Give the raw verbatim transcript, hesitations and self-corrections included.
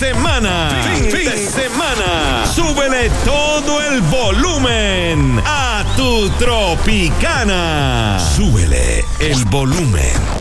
semana. Fin, fin de semana. Súbele todo el volumen a tu Tropicana. Súbele el volumen.